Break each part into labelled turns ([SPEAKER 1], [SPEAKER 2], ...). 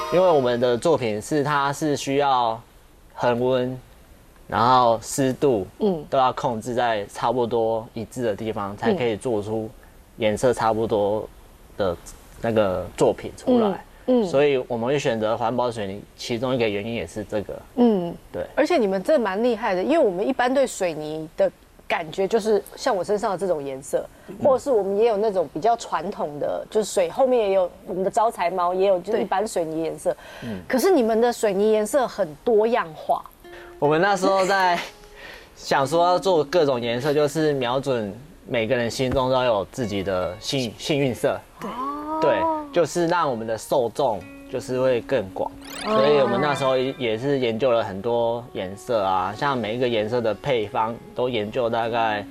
[SPEAKER 1] 因为我们的作品它是需要恒温，然后湿度，都要控制在差不多一致的地方，才可以做出颜色差不多的那个作品出来。所以我们会选择环保水泥，其中一个原因也是这个。对。
[SPEAKER 2] 而且你们这蛮厉害的，因为我们一般对水泥的感觉就是像我身上的这种颜色，或者是我们也有那种比较传统的，就是水后面也有我们的招财猫，也有就是一般水泥颜色。可是你们的水泥颜色很多样化。
[SPEAKER 1] 我们那时候在想说要做各种颜色，就是瞄准每个人心中都有自己的幸运色。对，就是让我们的受众就是会更广，所以我们那时候也是研究了很多颜色啊，像每一个颜色的配方都研究大概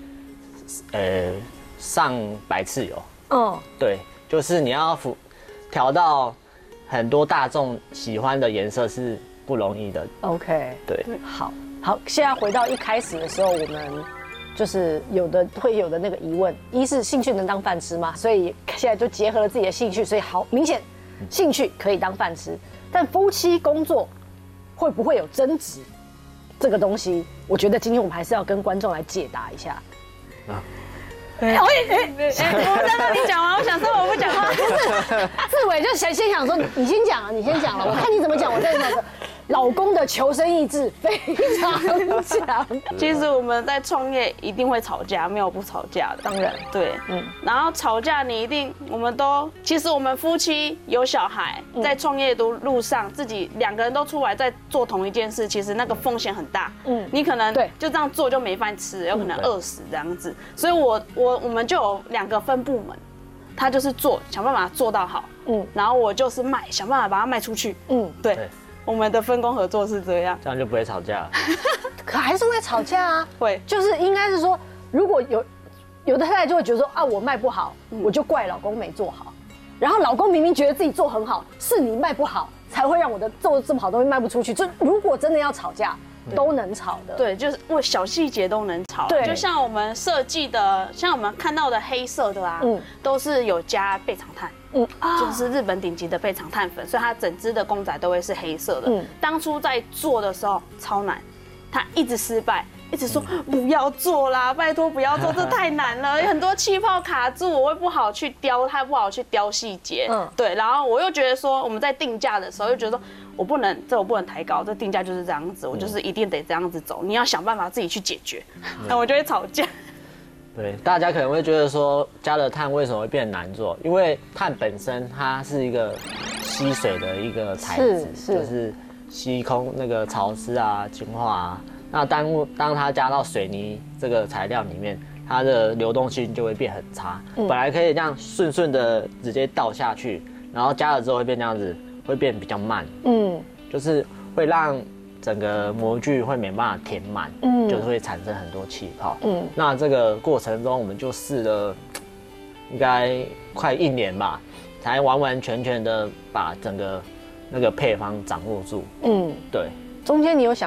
[SPEAKER 1] 上百次有。对，就是你要调到很多大众喜欢的颜色是不容易的。
[SPEAKER 2] OK，
[SPEAKER 1] 对，
[SPEAKER 2] 好，现在回到一开始的时候，我们就是会有的那个疑问，一是兴趣能当饭吃吗？所以现在就结合了自己的兴趣，所以好明显，兴趣可以当饭吃。但夫妻工作会不会有争执？这个东西，我觉得今天我们还是要跟观众来解答一下。
[SPEAKER 3] 我在那里讲完，我想说我不讲话。
[SPEAKER 2] 志伟就先想说，你先讲啊，你先讲了，我看你怎么讲，我再讲。老公的求生意志非常强。
[SPEAKER 3] 其实我们在创业一定会吵架，没有不吵架的。
[SPEAKER 2] 当然，
[SPEAKER 3] 对，然后吵架其实我们夫妻有小孩，在创业的路上，自己2个人都出来在做同一件事，其实那个风险很大。你可能就这样做就没饭吃，有可能饿死这样子。所以我们就有2个分部门，他就是想办法做到好，然后我就是想办法把它卖出去。对。我们的分工合作是这样，
[SPEAKER 1] 这样就不会吵架了。
[SPEAKER 2] 可还是会吵架啊，
[SPEAKER 3] 会，
[SPEAKER 2] 就是应该是说，如果有的太太就会觉得说啊，我卖不好，我就怪老公没做好，然后老公明明觉得自己做很好，是你卖不好才会让我的做这么好东西卖不出去。就如果真的要吵架，都能吵的。
[SPEAKER 3] 对，就是为小细节都能吵。对，就像我们设计的，像我们看到的黑色的啊，都是有加倍长炭。就是日本顶级的倍长碳粉，所以它整只的公仔都会是黑色的。当初在做的时候超难，他一直失败，一直说不要做啦，拜托不要做，这太难了，有很多气泡卡住，我会不好去雕它，不好去雕细节。对，然后我又觉得说我们在定价的时候又觉得说我不能抬高，这定价就是这样子，我就是一定得这样子走，你要想办法自己去解决，那我就会吵架。
[SPEAKER 1] 对，大家可能会觉得说加了碳为什么会变难做？因为碳本身它是一个吸水的一个材质，就是吸空那个潮湿啊、氢化啊。那当它加到水泥这个材料里面，它的流动性就会变很差。本来可以这样顺顺的直接倒下去，然后加了之后会变这样子，会变比较慢。就是会让整个模具会没办法填满，就是会产生很多气泡。那这个过程中我们就试了，应该快1年吧，才完完全全的把整个那个配方掌握住。对，
[SPEAKER 2] 中间你有想